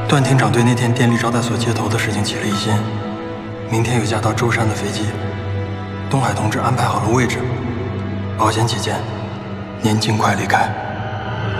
段厅长对那天电力招待所接头的事情起了疑心，明天有架到舟山的飞机，东海同志安排好了位置，保险起见，您尽快离开。